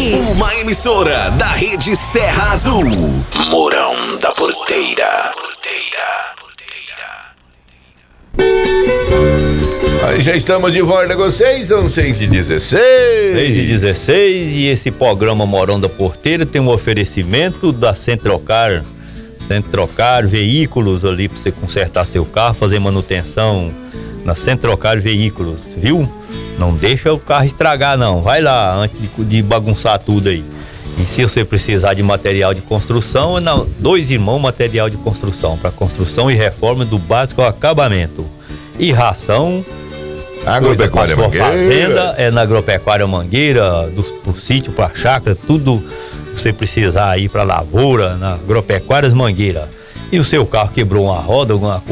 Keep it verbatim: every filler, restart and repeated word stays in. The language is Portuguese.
M. Uma emissora da rede Serra Azul. Mourão da Porteira. Aí já estamos de volta com vocês, são seis e dezesseis. seis e dezesseis e esse programa Mourão da Porteira tem um oferecimento da Centrocar. Centrocar Veículos ali para você consertar seu carro, fazer manutenção na Centrocar Veículos, viu? Não deixa o carro estragar não, vai lá antes de, de bagunçar tudo aí. E se você precisar de material de construção, é na Dois Irmãos Material de Construção, para construção e reforma do básico ao acabamento. E ração, Agropecuária Mangueira. Fazenda, é na Agropecuária Mangueira, do, pro sítio, pra chácara, tudo que você precisar aí pra lavoura, na Agropecuárias Mangueira. E o seu carro quebrou uma roda, alguma coisa,